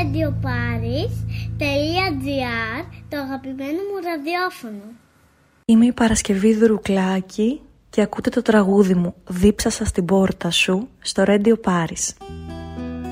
radioparis.gr, το αγαπημένο μου ραδιόφωνο. Είμαι η Παρασκευή Δρουκλάκη και ακούτε το τραγούδι μου «Δίψασα στην πόρτα σου» στο Radio Paris.